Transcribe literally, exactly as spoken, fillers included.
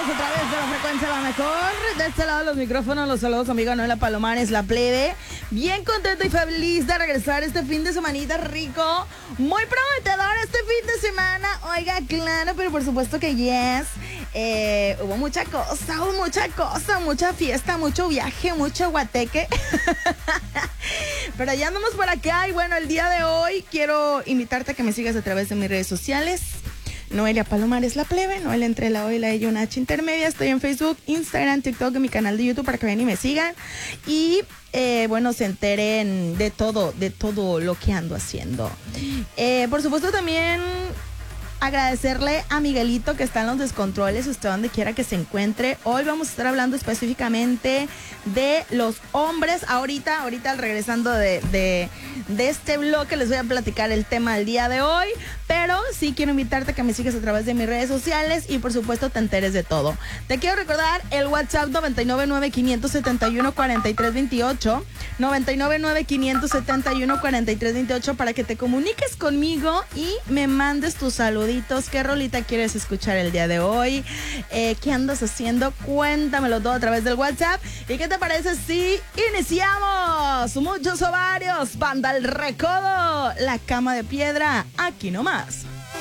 Estamos a través de la frecuencia la mejor. De este lado de los micrófonos, los saludos amiga Noela Palomares, la plebe. Bien contenta y feliz de regresar este fin de semanita rico. Muy prometedor este fin de semana. Oiga, claro, pero por supuesto que yes. Eh, hubo mucha cosa, hubo mucha cosa, mucha fiesta, mucho viaje, mucho guateque. Pero ya andamos por acá y bueno, el día de hoy quiero invitarte a que me sigas a través de mis redes sociales. Noelia Palomares, la plebe, Noelia entre la O y la E y una H intermedia. Estoy en Facebook, Instagram, TikTok y mi canal de YouTube para que vean y me sigan. Y eh, bueno, se enteren de todo, de todo lo que ando haciendo. Eh, por supuesto también agradecerle a Miguelito que está en los descontroles, usted donde quiera que se encuentre. Hoy vamos a estar hablando específicamente de los hombres. Ahorita, ahorita regresando de, de, de este bloque les voy a platicar el tema del día de hoy. Pero sí quiero invitarte a que me sigas a través de mis redes sociales y por supuesto te enteres de todo. Te quiero recordar el WhatsApp noventa y nueve nueve, quinientos setenta y uno, cuarenta y tres veintiocho, noventa y nueve nueve, quinientos setenta y uno, cuarenta y tres veintiocho para que te comuniques conmigo y me mandes tus saluditos. ¿Qué rolita quieres escuchar el día de hoy? Eh, ¿Qué andas haciendo? Cuéntamelo todo a través del WhatsApp. ¿Y qué te parece si iniciamos? Muchos ovarios, banda El Recodo, la cama de piedra, aquí nomás.